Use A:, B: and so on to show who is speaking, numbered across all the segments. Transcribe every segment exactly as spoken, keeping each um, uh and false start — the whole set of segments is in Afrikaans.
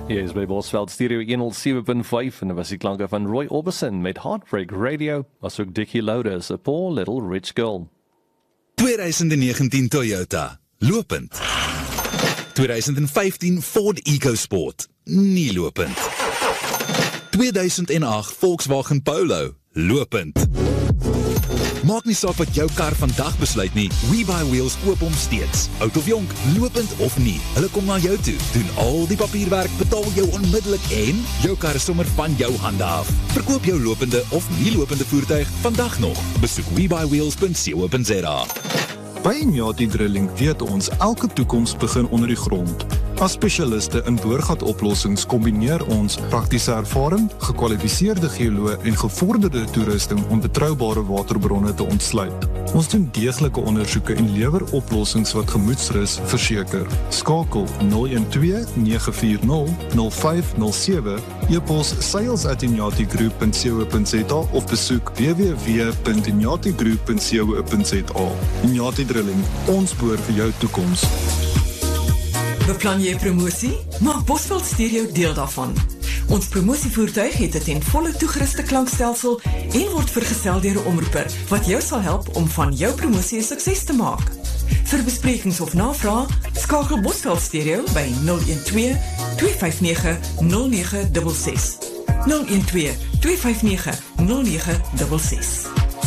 A: Hier is by Bosveld Stereo honderd sewe punt vyf en dit was die klanke van Roy Orbison met Heartbreak Radio, asook Dickie Louders, A Poor Little Rich Girl.
B: twintig negentien Toyota, lopend. twintig vyftien Ford EcoSport, nie lopend. tweeduisend agt Volkswagen Polo, lopend. Maak nie saak wat jou kar vandag besluit nie, WeBuyWheels koop hom steeds. Oud of jonk, lopend of nie, hulle kom na jou toe, doen al die papierwerk, betaal jou onmiddellik en jou kar is sommer van jou hande af. Verkoop jou lopende of nie lopende voertuig vandag nog. Besoek we buy wheels punt co punt za.
C: By Inyati Drilling weet ons elke toekoms begin onder die grond. As spesialiste in boorgatoplossings kombineer ons praktiese ervaring, gekwalifiseerde geoloë en gevorderde toerusting om betroubare waterbronne te ontsluit. Ons doen deeglike ondersoeke en lewer oplossings wat gemoedsrus verseker. Skakel nul een twee nege vier nul nul vyf nul sewe, e-pos sales at inyati group punt co punt za of besoek w w w punt inyati group punt co punt za. Inyati Drilling, ons boor vir jou toekoms.
D: Beplan jy promosie? Maak Bosveld Stereo deel daarvan. Ons promosievoertuig het 'n ten volle toegeruste klankstelsel en word vergesel deur 'n omroeper wat jou sal help om van jou promosie 'n sukses te maak. Vir besprekings of navrae, skakel Bosveld Stereo by nul een twee twee vyf nege nul nege ses ses. nul een twee twee vyf nege nul nege ses ses.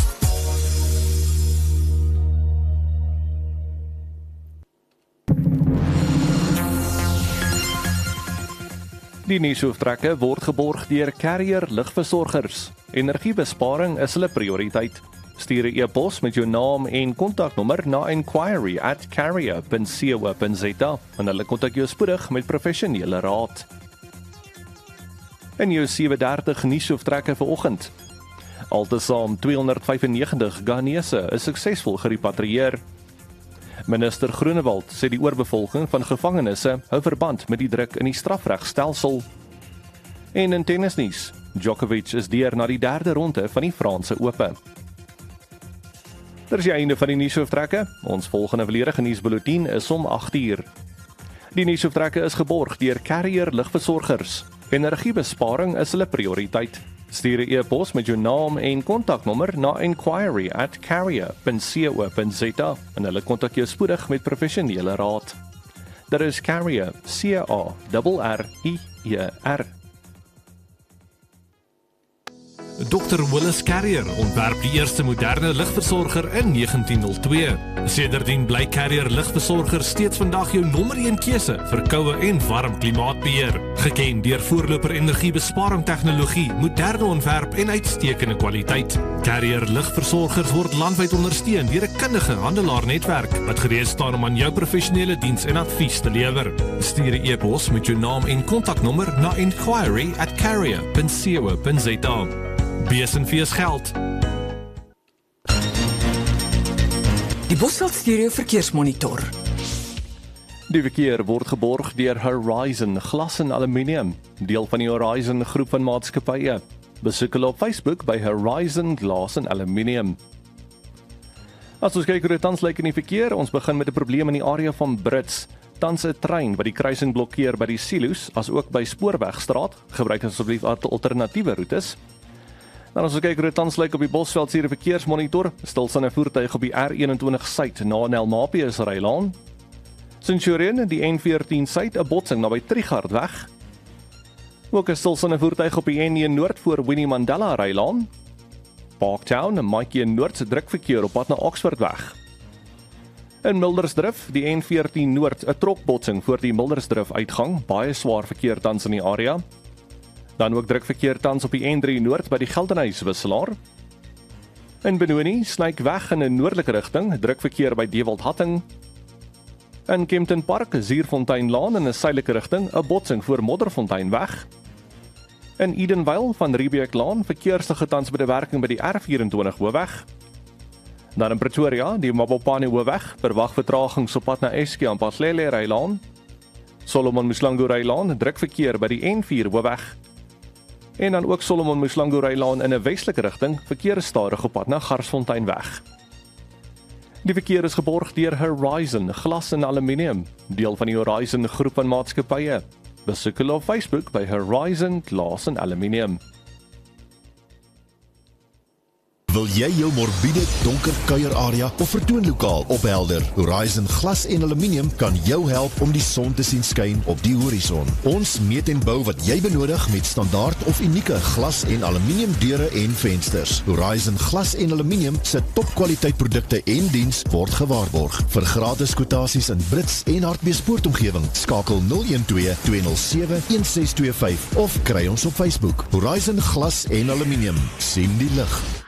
A: Die nuushooftrekke word geborg deur Carrier lugversorgers. Energiebesparing is hulle prioriteit. Stuur 'n e-pos met jou naam en kontaknommer na inquiry at carrier punt co punt za en hulle kontak jou spoedig met professionele raad. En jou sewe dertig nuushooftrekke vir oggend. Altesaam tweehonderdvyfennegentig Ghanese is suksesvol gerepatrieer. Minister Groenewald sê die oorbevolking van gevangenisse hou verband met die druk in die strafregstelsel. En in tennisnuus, Djokovic is deur na die derde ronde van die Franse Ope. Dit is die einde van die nuushooftrekke. Ons volgende volledige nuusbulletin is om agt uur. Die nuushooftrekke is geborg deur Carrier lugversorgers. Energiebesparing is hulle prioriteit. Stuur 'n e-pos met jou naam en kontaknommer na inquiry at carrier punt co punt za en hulle kontak jou spoedig met professionele raad. Dit is Carrier, C A R R I E R.
E: dokter Willis Carrier ontwerp die eerste moderne ligversorger in negentien nul twee. Sedertdien bly Carrier ligversorger steeds vandag jou nommer een keuse vir koue en warm klimaatbeheer. Geken deur voorloper energiebesparing tegnologie, moderne ontwerp en uitstekende kwaliteit. Carrier ligversorgers word landwyd ondersteun deur 'n kundige handelaarnetwerk wat gereed staan om aan jou professionele diens en advies te lewer. Stuur 'n e-pos met jou naam en kontaknommer na inquiry at carrier punt co punt za. Bees en Vees geld.
D: Die Bosveld Stereo verkeersmonitor.
A: Die verkeer word geborg deur Horizon Glas en Aluminium, deel van die Horizon groep van maatskappye. Besoek hulle op Facebook by Horizon Glas en Aluminium. As ons kyk hoe dit tans lyk in die verkeer, ons begin met 'n probleem in die area van Brits. Tans 'n trein wat die kruising blokkeer by die silo's, as ook by Spoorwegstraat. Gebruik asseblief alternatiewe roetes. Dan as ons kyk hoe dit tans lyk op die Bosveld Stereo verkeersmonitor, stilstaande voertuig op die R eenentwintig suid na Nelmapius Rylaan. Centurion, die N veertien suid, 'n botsing naby Trigardweg. Ook 'n stilstaande voertuig op die N een noord voor Winnie Mandela Rylaan. Parktown, 'n maatjie in noord se drukverkeer op pad na Oxfordweg. In Mildersdrift, die N veertien noord, 'n trokbotsing voor die Mildersdrift uitgang, baie swaar verkeer tans in die area. Dan ook drukverkeer tans op die N drie noord by die Geldenhuys-wisselaar. In Benoni, snyk weg in 'n noordelike rigting, drukverkeer by Dewald-Hatting. In Kempton Park, Zuurfonteinlaan in 'n suidelike rigting, 'n botsing voor Modderfonteinweg. In Edenvale van Riebeeklaan, verkeerslige tans by die werking by die R vyf-en-twintig hoofweg. Dan in Pretoria, die Mabopane hoofweg, verwag vertragings op pad na Eskie en Paslele Rylaan. Solomon Muslangu Rylaan, drukverkeer by die N vier hoofweg. En dan ook Solomon Muslangu Rylaan in 'n westelike rigting, verkeer is stadig op pad na Garsfonteinweg. Die verkeer is geborg deur Horizon Glas en Aluminium, deel van die Horizon groep van maatskappye. Besoek hulle op Facebook by Horizon Glas en Aluminium.
F: Wil jy jou morbiede, donker kuierarea of vertoonlokaal ophelder? Horizon Glas en Aluminium kan jou help om die son te sien skyn op die horison. Ons meet en bou wat jy benodig met standaard of unieke glas en aluminium deure en vensters. Horizon Glas en Aluminium se topkwaliteit produkte en diens word gewaarborg. Vir gratis kwotasies in Brits en Hartbeespoortomgewing, skakel nul een twee, twee nul sewe, een ses twee vyf of kry ons op Facebook. Horizon Glas en Aluminium. Sien die lig.